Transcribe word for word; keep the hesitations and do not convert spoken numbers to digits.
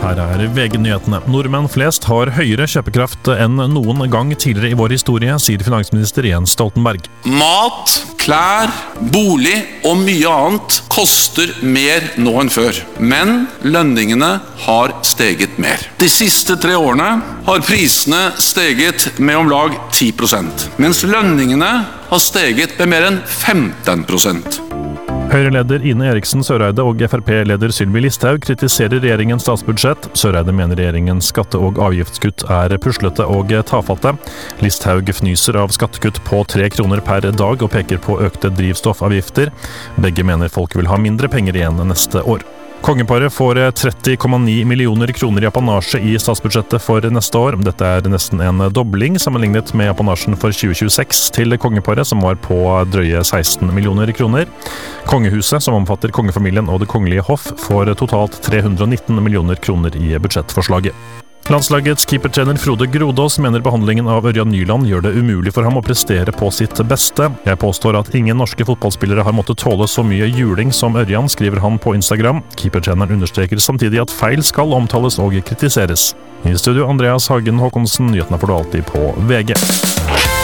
Her er V G-nyhetene. Nordmenn flest har høyere kjøpekraft enn noen gang tidligere i vår historie, sier finansminister Jens Stoltenberg. Mat, klær, bolig og mye annet koster mer nå enn før. Men lønningene har steget mer. De siste tre årene har prisene steget med om lag ti prosent, mens lønningene har steget med mer enn femten prosent. Høyre-leder Ine Eriksen Søreide og F R P-leder Sylvi Listhaug kritiserer regjeringens statsbudsjett. Søreide mener regjeringens skatte- og avgiftskutt er puslete og tafatte. Listhaug fnyser av skattekutt på tre kroner per dag og peker på økte drivstoffavgifter. Begge mener folk vil ha mindre penger igjen neste år. Kongeparet får tretti komma ni millioner kroner i apanasje i statsbudsjettet for neste år. Dette er nesten en dobling sammenlignet med apanasjen for tjue tjueseks til kongeparet, som var på drøye seksten millioner kroner. Kongehuset, som omfatter kongefamilien og det kongelige hoff, får totalt tre hundre og nitten millioner kroner i budsjettforslaget. Landslagets keepertrener Frode Grodås mener behandlingen av Ørjan Nyland gjør det umulig for ham å prestere på sitt beste. Jeg påstår at ingen norske fotballspillere har måttet tåle så mye juling som Ørjan, skriver han på Instagram. Keepertreneren understreker samtidig at feil skal omtales og kritiseres. I studio Andreas Hagen Håkonsen, nyhetene får du alltid på V G.